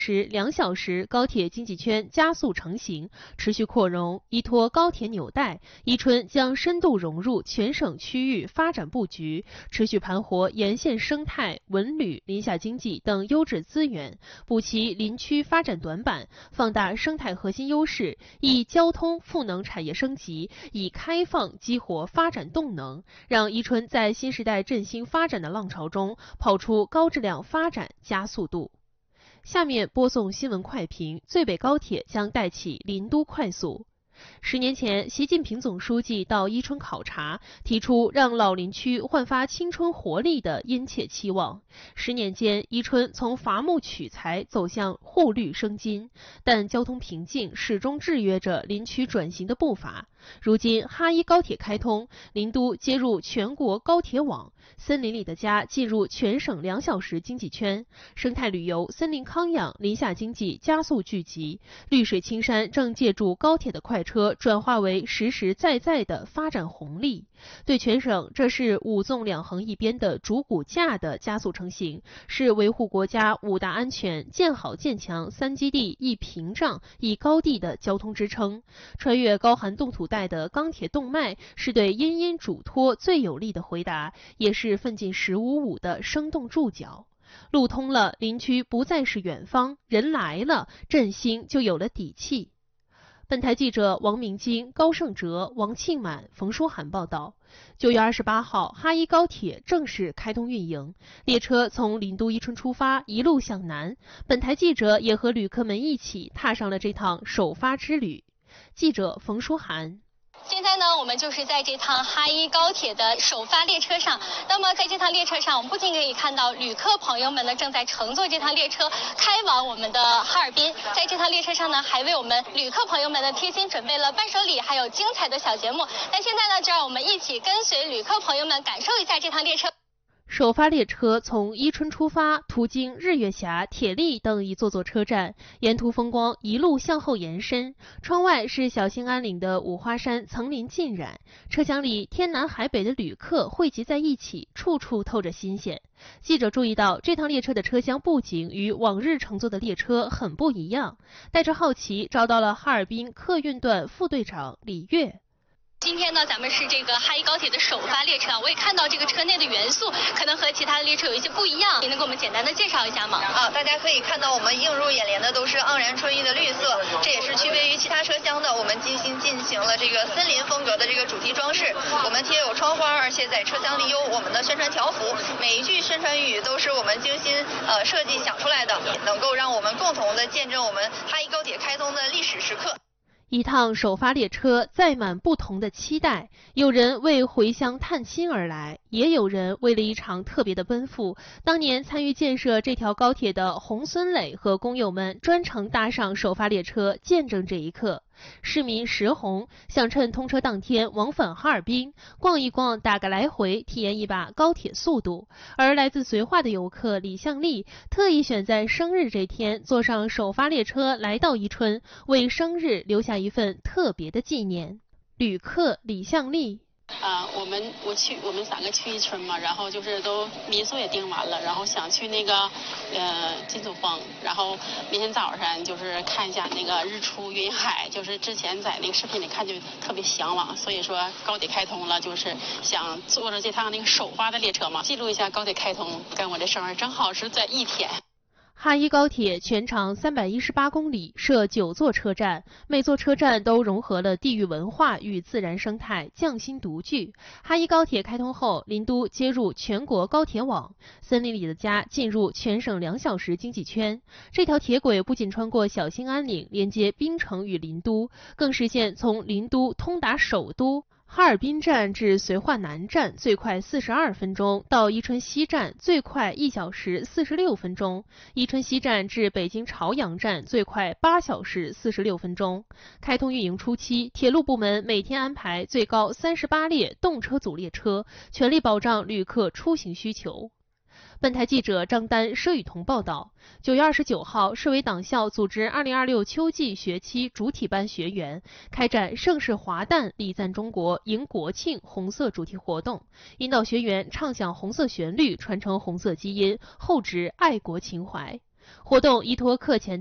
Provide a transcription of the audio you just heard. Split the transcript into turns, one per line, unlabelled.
时2小时高铁经济圈加速成型，持续扩容。依托高铁纽带，伊春将深度融入全省区域发展布局，持续盘活沿线生态、文旅、林下经济等优质资源，补齐林区发展短板，放大生态核心优势，以交通赋能产业升级，以开放激活发展动能，让伊春在新时代振兴发展的浪潮中跑出高质量发展加速度。下面播送新闻快评：最北高铁将带起林都快速。10年前，习近平总书记到伊春考察，提出让老林区焕发青春活力的殷切期望。10年间，伊春从伐木取材走向护绿生金，但交通瓶颈始终制约着林区转型的步伐。如今，哈伊高铁开通，林都接入全国高铁网，森林里的家进入全省2小时经济圈，生态旅游、森林康养、林下经济加速聚集，绿水青山正借助高铁的快车转化为实实在在的发展红利。对全省，这是5纵2横一边的主骨架的加速成型，是维护国家5大安全、建好建强3基地1屏障1高地的交通支撑。穿越高寒冻土带的钢铁动脉，是对殷殷嘱托最有力的回答，也是奋进1055的生动注脚。路通了，林区不再是远方，人来了，振兴就有了底气。本台记者王明金、高胜哲、王庆满、冯书涵报道。9月28号，哈伊高铁正式开通运营，列车从林都伊春出发，一路向南。本台记者也和旅客们一起踏上了这趟首发之旅。记者冯书涵。
现在呢，我们就是在这趟哈伊高铁的首发列车上。那么在这趟列车上，我们不仅可以看到旅客朋友们呢正在乘坐这趟列车开往我们的哈尔滨，在这趟列车上呢，还为我们旅客朋友们呢贴心准备了伴手礼，还有精彩的小节目。那现在呢，就让我们一起跟随旅客朋友们感受一下这趟列车。
首发列车从伊春出发，途经日月峡、铁力等一座车站，沿途风光一路向后延伸。窗外是小兴安岭的五花山层林尽染，车厢里天南海北的旅客汇集在一起，处处透着新鲜。记者注意到，这趟列车的车厢布景与往日乘坐的列车很不一样，带着好奇找到了哈尔滨客运段副队长李跃。
今天呢，咱们是这个哈伊高铁的首发列车，我也看到这个车内的元素可能和其他的列车有一些不一样，你能给我们简单的介绍一下吗？
大家可以看到我们映入眼帘的都是盎然春意的绿色，这也是区别于其他车厢的。我们精心进行了这个森林风格的这个主题装饰，我们贴有窗花，而且在车厢里有我们的宣传条幅，每一句宣传语都是我们精心设计想出来的，能够让我们共同的见证我们哈伊高铁开通的历史时刻。
一趟首发列车载满不同的期待，有人为回乡探亲而来，也有人为了一场特别的奔赴。当年参与建设这条高铁的洪孙磊和工友们专程搭上首发列车，见证这一刻。市民石红想趁通车当天往返哈尔滨，逛一逛，打个来回，体验一把高铁速度。而来自绥化的游客李向丽特意选在生日这天坐上首发列车来到伊春，为生日留下一份特别的纪念。旅客李向丽。
我们3个去伊春嘛，然后就是都民宿也订完了，然后想去那个金祖峰，然后明天早上就是看一下那个日出云海，就是之前在那个视频里看就特别向往，所以说高铁开通了，就是想坐着这趟那个首发的列车嘛，记录一下高铁开通跟我的生日正好是在一天。
哈伊高铁全长318公里，设9座车站，每座车站都融合了地域文化与自然生态，匠心独具。哈伊高铁开通后，林都接入全国高铁网，森林里的家进入全省2小时经济圈。这条铁轨不仅穿过小兴安岭，连接槟城与林都，更实现从林都通达首都。哈尔滨站至绥化南站最快42分钟，到伊春西站最快1小时46分钟，伊春西站至北京朝阳站最快8小时46分钟。开通运营初期，铁路部门每天安排最高38列动车组列车，全力保障旅客出行需求。本台记者张丹、佘雨桐报道，9月29号，市委党校组织2026秋季学期主体班学员开展盛世华诞、礼赞中国、迎国庆红色主题活动，引导学员唱响红色旋律，传承红色基因，厚植爱国情怀。 活动依托课前